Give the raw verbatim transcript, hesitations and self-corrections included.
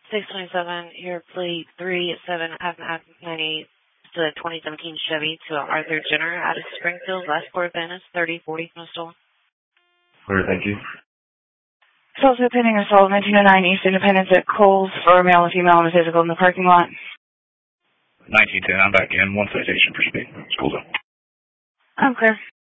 six twenty-seven, your plate three seven F F ninety-eight to a twenty seventeen Chevy to Arthur Jenner out of Springfield, Westport, Venice, thirty forty Coastal. Clear, thank you. Assault pending assault, nineteen oh nine East Independence at Kohl's for a male and female on a physical in the parking lot. nineteen ten, I'm back in. One citation for speed. School's up. I'm clear.